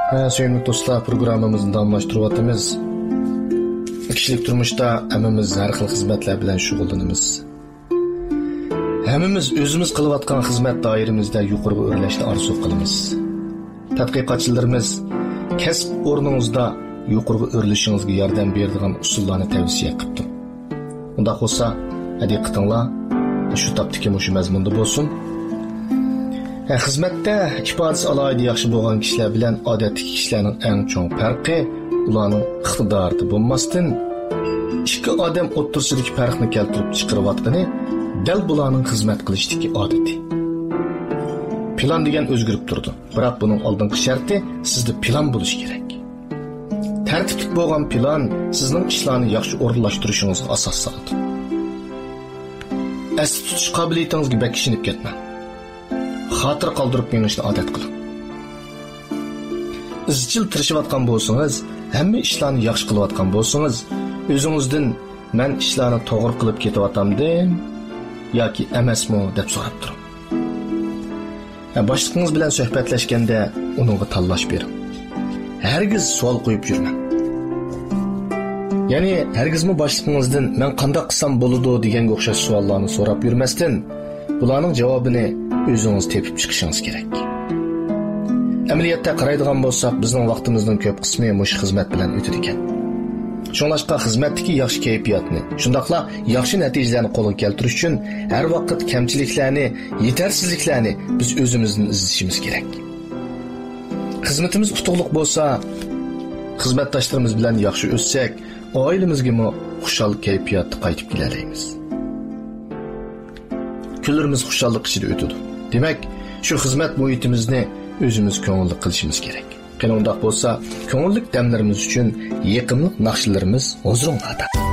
Sevimli dostlar, programımızı davamlaştırıyapmiz. Kişilik turmuşda hammamiz har xil xizmatlar bilan shug'ullanamiz. Hammamiz o'zimiz qilayotgan xizmat doiramizda yuqoriga o'rlashni orzu qilamiz. Tadqiqotchilarimiz kasb o'rningizda yuqoriga o'rlashingizga yordam beradigan usullarni tavsiya qilibdi. Unda bo'lsa, diqqatinglar shu topdagi mushu mazmunda bo'lsin. Xizmatda ifodasi alohida yaxshi bo'lgan kishilar bilan odatdagi kishilarning eng chong farqi ularning iqtidorida bo'lmasdan ikki odam o'rtasidagi farqni keltirib chiqarayotgani dal bularning xizmat qilishdagi odati. Plan degan o'zgarib turdi, biroq buning oldingi sharti sizda plan bo'lishi kerak. Tartibli bo'lgan plan sizning ishlarni yaxshi o'rinlashtirishingizga asos soladi. Asli tutish qobiliyatingizga bak ishinib ketmang. Xatir qoldirib menishni odat qiling. Izchil tirishayotgan bo'lsangiz, hamma ishlarni yaxshi qilayotgan bo'lsangiz, o'zingizdan men ishlarni to'g'ri qilib ketayotamdim yoki emasmi deb so'rab turing. Boshliqingiz bilan suhbatlashganda uningga tanlash bering. Hargiz savol qo'yib yurmang. Ya'ni hargizmi boshliqingizdan men qanday qilsam bo'ladi deganga o'xshash savollarni so'rab yurmasdan, bularning javobini o'zingiz tepib chiqishingiz kerak. Amaliyotda qaraydigan bo'lsak, bizning vaqtimizning ko'p qismi mush xizmat bilan o'tadi ekan. Shunlashqa xizmatdagi yaxshi kayfiyatni, shundaqla yaxshi natijalarni qo'lga keltirish uchun har vaqt kamchiliklarni, yetarsizliklarni biz o'zimizdan izlashimiz kerak. Xizmatimiz utuqliq bo'lsa, xizmatdoshlarimiz bilan yaxshi o'ssak, oilamizga xushal kayfiyatni qaytib kelalaymiz. Kunlarimiz xushallik ichida o'tadi. Demak, shu xizmat muhitimizni o'zimiz ko'ngilli qilishimiz kerak. Qani undaq bo'lsa, ko'ngillik damlarimiz uchun yaqinlik naqshlarimiz huzuringizda.